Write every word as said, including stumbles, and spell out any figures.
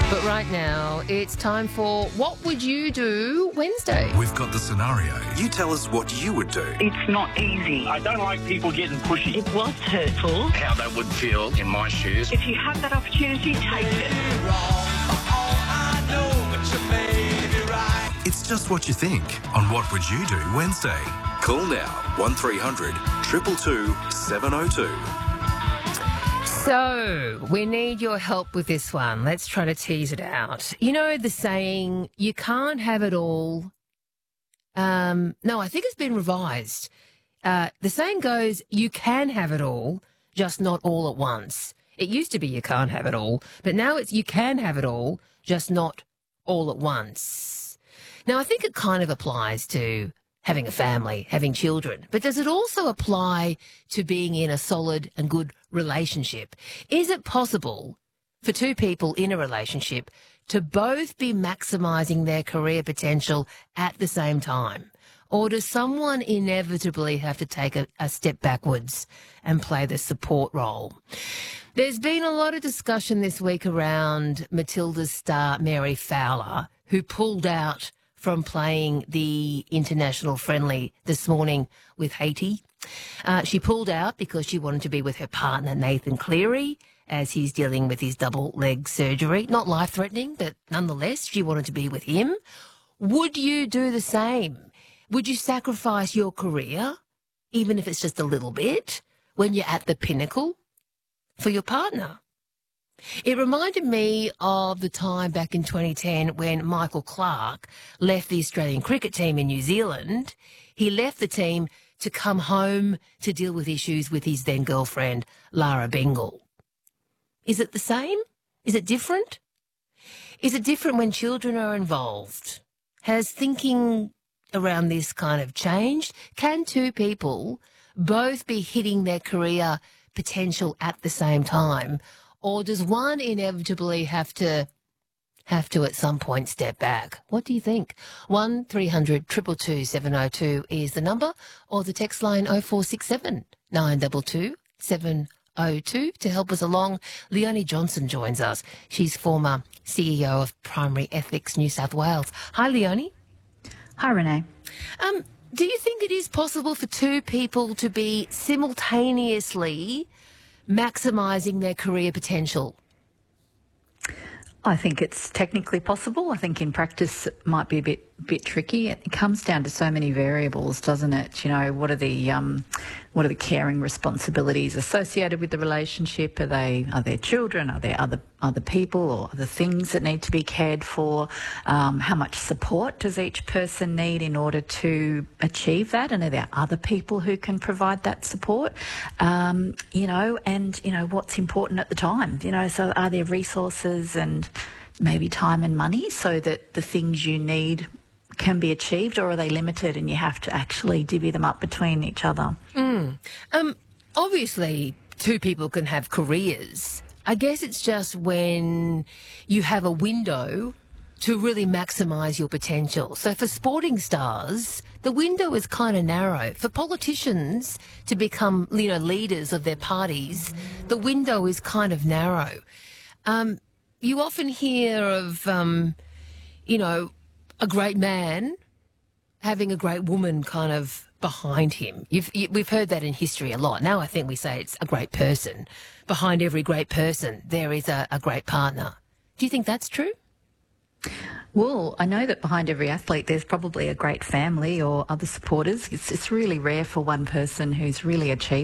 But right now, it's time for What Would You Do Wednesday? We've got the scenario. You tell us what you would do. It's not easy. I don't like people getting pushy. It was hurtful. How that would feel in my shoes. If you have that opportunity, take it. It's just what you think on What Would You Do Wednesday. Call now one three hundred two two two seven oh two. So, we need your help with this one. Let's try to tease it out. You know the saying, you can't have it all. Um, no, I think it's been revised. Uh, the saying goes, you can have it all, just not all at once. It used to be you can't have it all, but now it's you can have it all, just not all at once. Now, I think it kind of applies to having a family, having children, but does it also apply to being in a solid and good relationship? Is it possible for two people in a relationship to both be maximising their career potential at the same time? Or does someone inevitably have to take a, a step backwards and play the support role? There's been a lot of discussion this week around Matilda's star Mary Fowler, who pulled out from playing the international friendly this morning with Haiti. Uh, she pulled out because she wanted to be with her partner, Nathan Cleary, as he's dealing with his double leg surgery. Not life-threatening, but nonetheless, she wanted to be with him. Would you do the same? Would you sacrifice your career, even if it's just a little bit, when you're at the pinnacle for your partner? It reminded me of the time back in twenty ten when Michael Clarke left the Australian cricket team in New Zealand. He left the team to come home to deal with issues with his then girlfriend, Lara Bengal. Is it the same? Is it different? Is it different when children are involved? Has thinking around this kind of changed? Can two people both be hitting their career potential at the same time? Or does one inevitably have to have to at some point step back? What do you think? one three hundred two two two seven oh two is the number, or the text line oh four six seven nine two two seven oh two to help us along. Leonie Johnson joins us. She's former C E O of Primary Ethics New South Wales. Hi, Leonie. Hi, Renee. Um, do you think it is possible for two people to be simultaneously maximising their career potential? I think it's technically possible. I think in practice it might be a bit bit tricky. It comes down to so many variables, doesn't it? You know, what are the um, what are the caring responsibilities associated with the relationship? Are they are there children? Are there other other people or other things that need to be cared for? Um, how much support does each person need in order to achieve that? And are there other people who can provide that support? Um, you know, and you know what's important at the time. You know, so are there resources and maybe time and money so that the things you need can be achieved, or are they limited and you have to actually divvy them up between each other? Mm. Um, obviously, two people can have careers. I guess it's just when you have a window to really maximise your potential. So for sporting stars, the window is kind of narrow. For politicians to become, you know, leaders of their parties, the window is kind of narrow. Um, you often hear of, um, you know, a great man having a great woman kind of behind him. You've, you, we've heard that in history a lot. Now I think we say it's a great person. Behind every great person, there is a, a great partner. Do you think that's true? Well, I know that behind every athlete there's probably a great family or other supporters. It's, it's really rare for one person who's really achieved